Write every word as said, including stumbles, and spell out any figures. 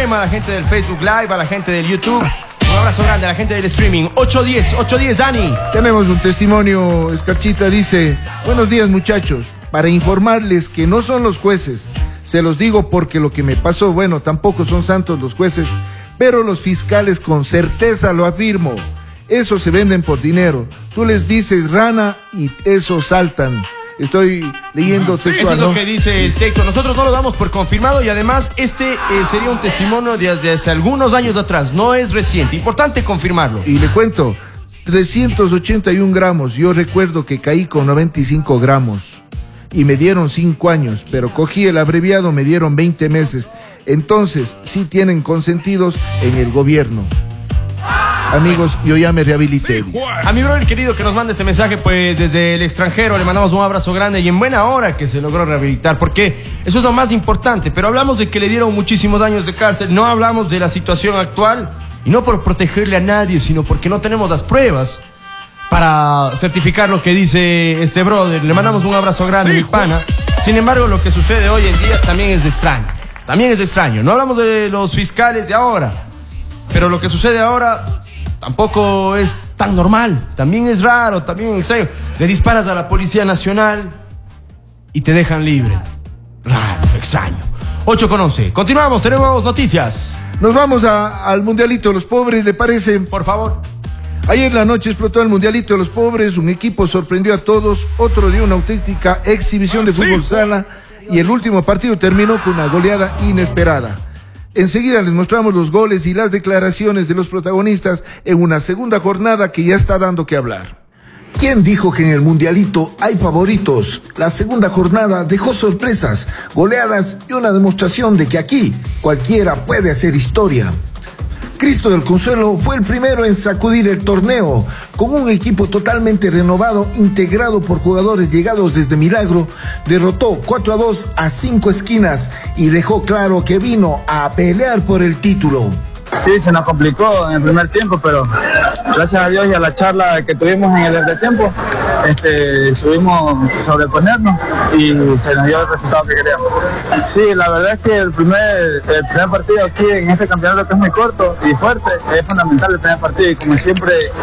problema, a la gente del Facebook Live, a la gente del YouTube. Un abrazo grande a la gente del streaming. ocho diez, ocho diez, Dani. Tenemos un testimonio, Escarchita dice: buenos días, muchachos, para informarles que no son los jueces. Se los digo porque lo que me pasó, bueno, tampoco son santos los jueces, pero los fiscales con certeza lo afirmo. Esos se venden por dinero. Tú les dices rana y esos saltan. Estoy leyendo textual, Eso es lo ¿no? que dice el texto. Nosotros no lo damos por confirmado y además este eh, sería un testimonio desde hace algunos años atrás. No es reciente. Importante confirmarlo. Y le cuento, trescientos ochenta y un gramos. Yo recuerdo que caí con noventa y cinco gramos. Y me dieron cinco años, pero cogí el abreviado, me dieron veinte meses. Entonces, sí tienen consentidos en el gobierno. Amigos, yo ya me rehabilité. A mi brother querido que nos manda este mensaje, pues desde el extranjero, le mandamos un abrazo grande y en buena hora que se logró rehabilitar, porque eso es lo más importante. Pero hablamos de que le dieron muchísimos años de cárcel, no hablamos de la situación actual, y no por protegerle a nadie, sino porque no tenemos las pruebas para certificar lo que dice este brother. Le mandamos un abrazo grande, sí, mi pana. Sin embargo, lo que sucede hoy en día también es extraño. También es extraño. No hablamos de los fiscales de ahora, pero lo que sucede ahora tampoco es tan normal. También es raro, también extraño. Le disparas a la Policía Nacional y te dejan libre. Raro, extraño. ocho con once. Continuamos, tenemos noticias. Nos vamos a, al Mundialito de los Pobres, ¿le parece? Por favor. Ayer la noche explotó el Mundialito de los Pobres, un equipo sorprendió a todos, otro dio una auténtica exhibición de fútbol sala y el último partido terminó con una goleada inesperada. Enseguida les mostramos los goles y las declaraciones de los protagonistas en una segunda jornada que ya está dando que hablar. ¿Quién dijo que en el Mundialito hay favoritos? La segunda jornada dejó sorpresas, goleadas y una demostración de que aquí cualquiera puede hacer historia. Cristo del Consuelo fue el primero en sacudir el torneo, con un equipo totalmente renovado, integrado por jugadores llegados desde Milagro, derrotó cuatro a dos a cinco esquinas y dejó claro que vino a pelear por el título. Sí, se nos complicó en el primer tiempo, pero gracias a Dios y a la charla que tuvimos en el entretiempo, este, subimos sobreponernos y se nos dio el resultado que queríamos. Sí, la verdad es que el primer, el primer partido aquí en este campeonato, que es muy corto y fuerte, es fundamental el primer partido y como siempre